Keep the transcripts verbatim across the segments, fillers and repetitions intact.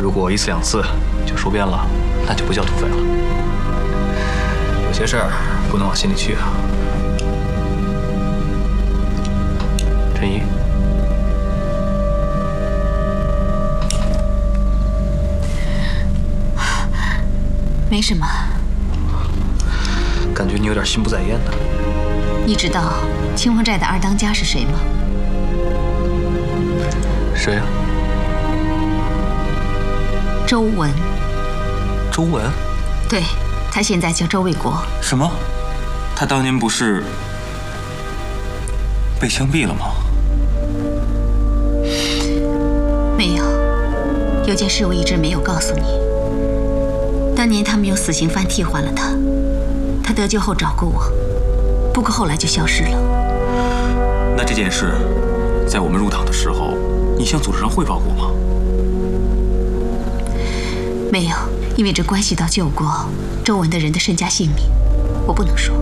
如果一次两次就说遍了，那就不叫土匪了。有些事儿不能往心里去啊。陈怡， 没什么。 感觉你有点心不在焉的。 你知道清风寨的二当家是谁吗？ 谁呀？ 周文。 周文？ 对，他现在叫周卫国。 什么？他当年不是被枪毙了吗？ 没有，有件事我一直没有告诉你。当年他们用死刑犯替换了他，他得救后找过我，不过后来就消失了。 那这件事，在我们入党的时候，你向组织上汇报过吗？ 没有，因为这关系到救过周文的人的身家性命，我不能说。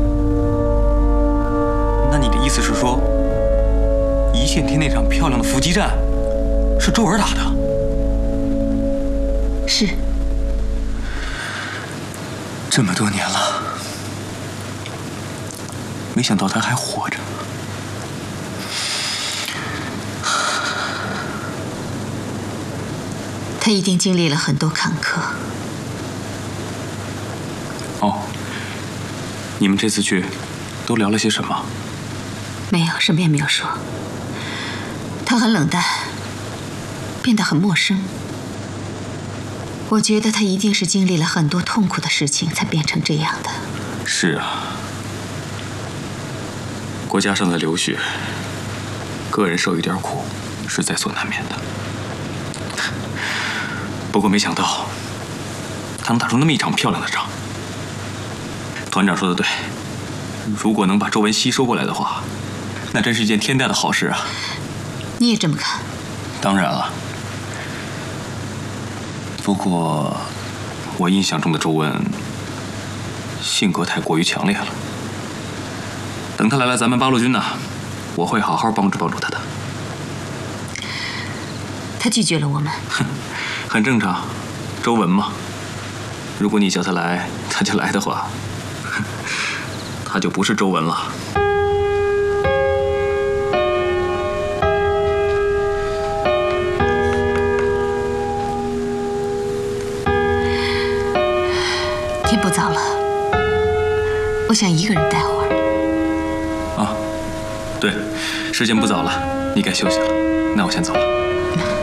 那你的意思是说，一线天那场漂亮的伏击战是周文打的？ 是。 这么多年了，没想到他还活着。 他一定经历了很多坎坷。 哦，你们这次去都聊了些什么？ 没有，什么也没有说。他很冷淡，变得很陌生。我觉得他一定是经历了很多痛苦的事情才变成这样的。 是啊，国家上的流血，个人受一点苦是在所难免的。不过没想到，他能打出那么一场漂亮的仗。团长说的对，如果能把周文熙收过来的话，那真是一件天大的好事啊！ 你也这么看？ 当然了。不过，我印象中的周文性格太过于强烈了。等他来了咱们八路军呢，我会好好帮助帮助他的。 他拒绝了我们。 哼，很正常，周文嘛。如果你叫他来，他就来的话，他就不是周文了。 天不早了，我想一个人待会儿。 啊，对，时间不早了，你该休息了。那我先走了。